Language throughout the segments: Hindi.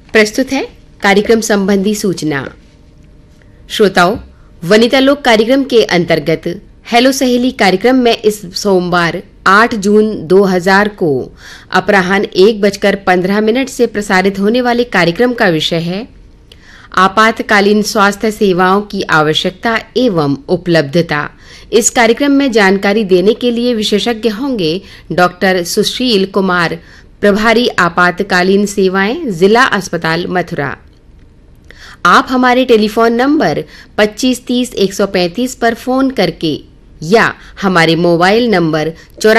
प्रस्तुत है कार्यक्रम संबंधी सूचना। श्रोताओं, वनिता लोक कार्यक्रम के अंतर्गत हेलो सहेली कार्यक्रम में इस सोमवार 8 जून 2000 को अपराह्न 1:15 से प्रसारित होने वाले कार्यक्रम का विषय है आपातकालीन स्वास्थ्य सेवाओं की आवश्यकता एवं उपलब्धता। इस कार्यक्रम में जानकारी देने के लिए विशेषज्ञ होंगे डॉक्टर सुशील कुमार, प्रभारी आपातकालीन सेवाएं, जिला अस्पताल मथुरा। आप हमारे टेलीफोन नंबर 2530-135 पर फोन करके या हमारे मोबाइल नंबर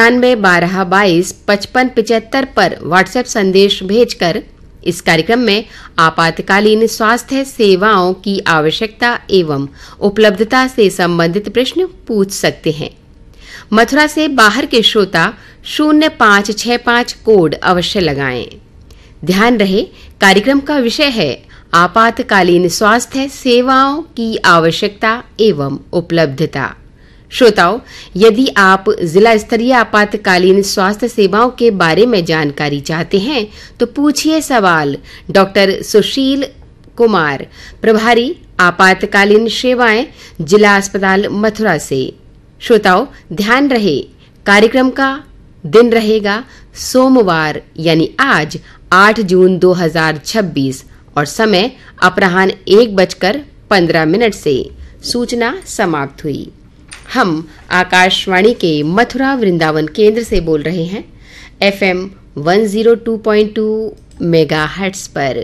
9412225575 पर व्हाट्सएप संदेश भेजकर इस कार्यक्रम में आपातकालीन स्वास्थ्य सेवाओं की आवश्यकता एवं उपलब्धता से संबंधित प्रश्न पूछ सकते हैं। मथुरा से बाहर के श्रोता 0565 कोड अवश्य लगाएं। ध्यान रहे, कार्यक्रम का विषय है आपातकालीन स्वास्थ्य सेवाओं की आवश्यकता एवं उपलब्धता। श्रोताओं, यदि आप जिला स्तरीय आपातकालीन स्वास्थ्य सेवाओं के बारे में जानकारी चाहते हैं तो पूछिए सवाल डॉक्टर सुशील कुमार, प्रभारी आपातकालीन सेवाएं, जिला अस्पताल मथुरा से। श्रोताओं, ध्यान रहे, कार्यक्रम का दिन रहेगा सोमवार यानी आज 8 जून 2026 और समय अपराह्न 1:15 से। सूचना समाप्त हुई। हम आकाशवाणी के मथुरा वृंदावन केंद्र से बोल रहे हैं FM 102.2 मेगाहर्ट्ज पर।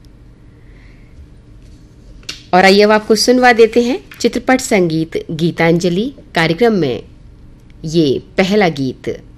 और आइए अब आपको सुनवा देते हैं चित्रपट संगीत गीतांजलि कार्यक्रम में ये पहला गीत।